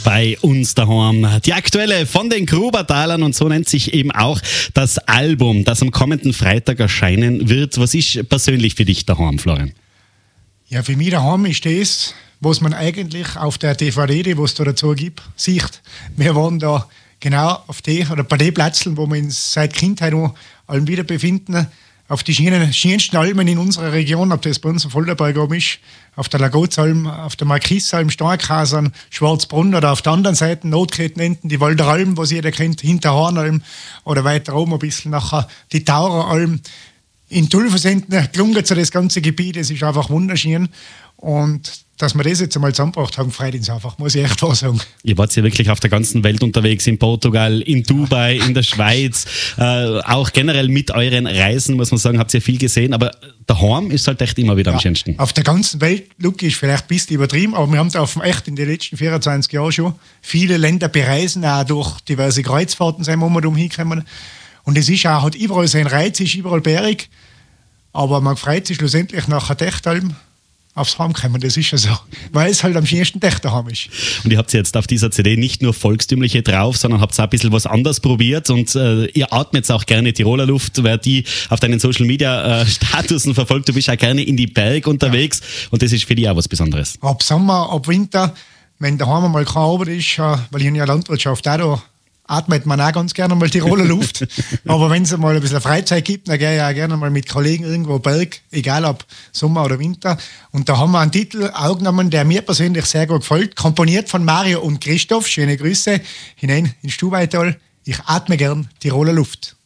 bei uns daheim. Die aktuelle von den Grubertalern, und so nennt sich eben auch das Album, das am kommenden Freitag erscheinen wird. Was ist persönlich für dich daheim, Florian? Ja, für mich daheim ist das, was man eigentlich auf der DVD, die es da dazu gibt, sieht. Wir waren da genau auf die, oder bei den Plätzen, wo wir uns seit Kindheit noch allen wieder befinden, auf die schönsten Almen in unserer Region, ob das bei uns ein Vollerberg oben ist, auf der Lagozalm, auf der Markisalm, Starkhasern, Schwarzbrunn oder auf der anderen Seite Notkretenenten, die Walderalm, was jeder kennt, Hinterhornalm oder weiter oben ein bisschen nachher die Taureralm. In Tulfersenden gelungen zu das ganze Gebiet, es ist einfach wunderschön. Und dass wir das jetzt einmal zusammengebracht haben, freut uns einfach, muss ich echt wahr sagen. Ihr wart ja wirklich auf der ganzen Welt unterwegs, in Portugal, in Dubai, in der Schweiz, auch generell mit euren Reisen, muss man sagen, habt ihr viel gesehen, aber daheim ist halt echt immer wieder am schönsten. Auf der ganzen Welt, Luki, ist vielleicht ein bisschen übertrieben, aber wir haben da echt in den letzten 24 Jahren schon viele Länder bereisen, auch durch diverse Kreuzfahrten sind wir hingekommen. Und es ist auch, hat überall seinen Reiz, ist überall bergig, aber man freut sich schlussendlich nach Techtalm aufs Heimkommen, das ist ja so, weil es halt am schönsten daheim ist. Und ihr habt jetzt auf dieser CD nicht nur Volkstümliche drauf, sondern habt auch ein bisschen was anderes probiert, und ihr atmet auch gerne Tiroler Luft. Wer die auf deinen Social Media Statusen verfolgt, du bist auch gerne in die Berge unterwegs, und das ist für dich auch was Besonderes. Ab Sommer, ab Winter, wenn daheim mal keine Arbeit ist, weil ich in der Landwirtschaft auch da atmet man auch ganz gerne mal Tiroler Luft. Aber wenn es mal ein bisschen Freizeit gibt, dann gehe ich auch gerne mal mit Kollegen irgendwo Berg, egal ob Sommer oder Winter. Und da haben wir einen Titel aufgenommen, der mir persönlich sehr gut gefällt, komponiert von Mario und Christoph. Schöne Grüße hinein in Stubaital. Ich atme gern Tiroler Luft.